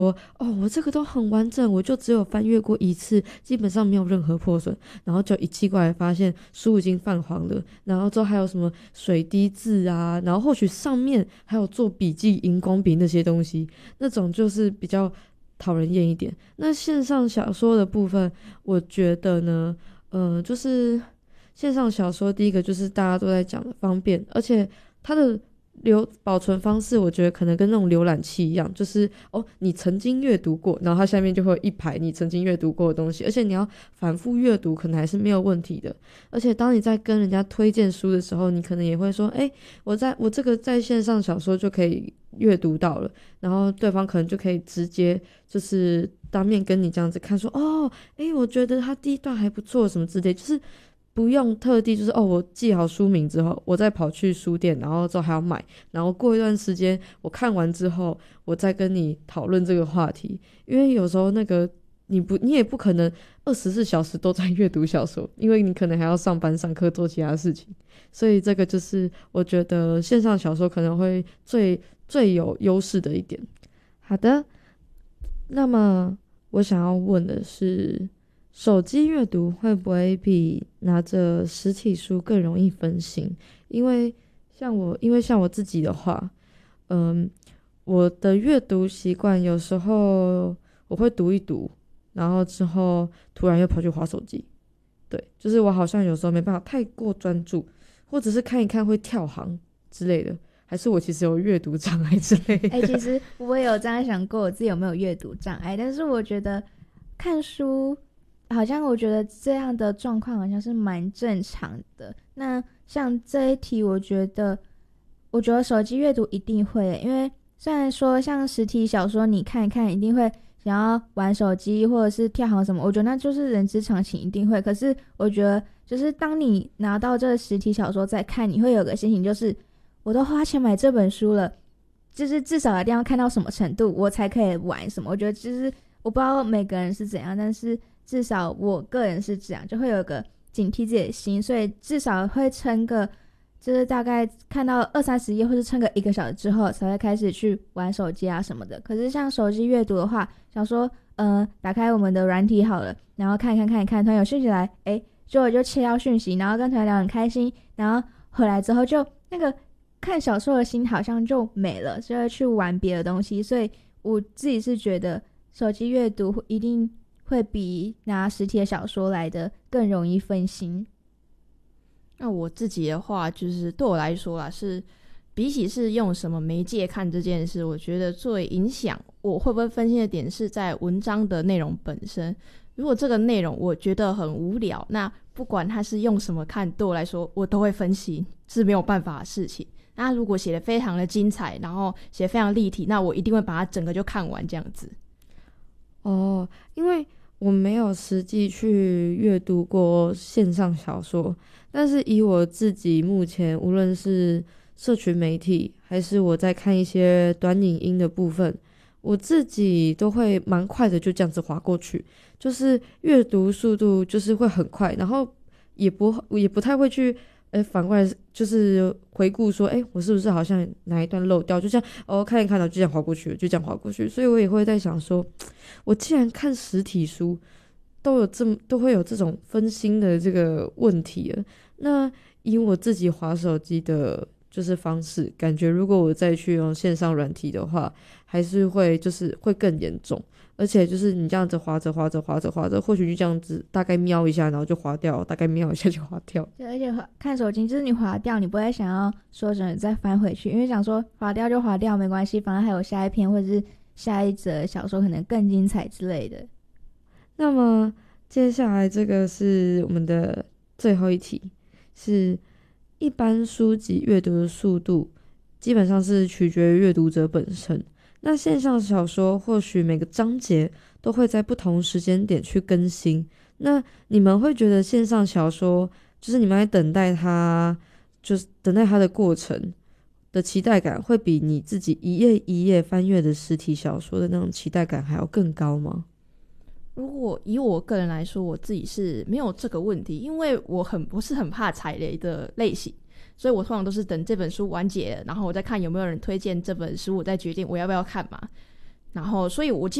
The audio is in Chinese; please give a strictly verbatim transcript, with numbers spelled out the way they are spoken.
哦，我这个都很完整，我就只有翻阅过一次，基本上没有任何破损。然后就一寄过来发现书已经泛黄了，然后之后还有什么水滴字啊，然后或许上面还有做笔记、荧光笔那些东西，那种就是比较讨人厌一点。那线上小说的部分，我觉得呢，呃，就是线上小说第一个就是大家都在讲的方便，而且它的留保存方式，我觉得可能跟那种浏览器一样，就是哦，你曾经阅读过，然后它下面就会有一排你曾经阅读过的东西，而且你要反复阅读，可能还是没有问题的。而且当你在跟人家推荐书的时候，你可能也会说，哎，我在我这个在线上小说就可以阅读到了，然后对方可能就可以直接就是当面跟你这样子看说，哦，哎，我觉得他第一段还不错，什么之类，就是不用特地就是哦，我记好书名之后，我再跑去书店，然后之后还要买，然后过一段时间我看完之后，我再跟你讨论这个话题。因为有时候那个你不你也不可能二十四小时都在阅读小说，因为你可能还要上班上课做其他事情，所以这个就是我觉得线上小说可能会最最有优势的一点。好的，那么我想要问的是，手机阅读会不会比拿着实体书更容易分心？因为像我，因为像我自己的话，嗯，我的阅读习惯有时候我会读一读，然后之后突然又跑去滑手机。对，就是我好像有时候没办法太过专注，或者是看一看会跳行之类的，还是我其实有阅读障碍之类的。 哎、欸，其实我也有这样想过，我自己有没有阅读障碍，但是我觉得看书好像我觉得这样的状况好像是蛮正常的。那像这一题，我觉得我觉得手机阅读一定会，因为虽然说像实体小说你看一看一定会想要玩手机或者是跳行什么，我觉得那就是人之常情，一定会。可是我觉得就是当你拿到这个实体小说再看，你会有个心情，就是我都花钱买这本书了，就是至少一定要看到什么程度我才可以玩什么。我觉得就是我不知道每个人是怎样，但是至少我个人是这样，就会有个警惕自己的心，所以至少会撑个就是大概看到二三十页或是撑个一个小时之后才会开始去玩手机啊什么的。可是像手机阅读的话，想说呃打开我们的软体好了，然后看一看看一看，突然有讯息来，诶结果就切到讯息，然后跟同学聊很开心，然后回来之后就那个看小说的心好像就没了，就会去玩别的东西。所以我自己是觉得手机阅读一定会比拿实体的小说来的更容易分心。 那我自己的话，就是对我来说啦，是比起是用什么媒介看这件事，我觉得最影响我会不会分心的点是在文章的内容本身。如果这个内容我觉得很无聊，那不管它是用什么看，对我来说我都会分心，是没有办法的事情。那如果写得非常的精彩，然后写得非常立体，那我一定会把它整个就看完这样子。 哦，因为我没有实际去阅读过线上小说，但是以我自己目前无论是社群媒体还是我在看一些短影音的部分，我自己都会蛮快的就这样子滑过去，就是阅读速度就是会很快，然后也不也不太会去诶反过来就是回顾说诶我是不是好像哪一段漏掉，就这样哦看一看到就这样滑过去了，就这样滑过去。所以我也会在想说，我既然看实体书都有这么都会有这种分心的这个问题了，那以我自己滑手机的就是方式，感觉如果我再去用线上软体的话，还是会就是会更严重。而且就是你这样子滑着滑着滑着滑着，或许就这样子大概瞄一下然后就滑掉，大概瞄一下就滑掉。 对，而且看手机就是你滑掉，你不会想要说什么再翻回去，因为想说滑掉就滑掉没关系，反正还有下一篇或者是下一则小说可能更精彩之类的。 那么接下来这个是我们的最后一题，是一般书籍阅读的速度基本上是取决于阅读者本身，那线上小说或许每个章节都会在不同时间点去更新，那你们会觉得线上小说就是你们在等待它就是等待它的过程的期待感会比你自己一页一页翻阅的实体小说的那种期待感还要更高吗？ 如果以我个人来说，我自己是没有这个问题，因为我很不是很怕踩雷的类型，所以我通常都是等这本书完结了，然后我再看有没有人推荐这本书，我再决定我要不要看嘛。 然后所以我基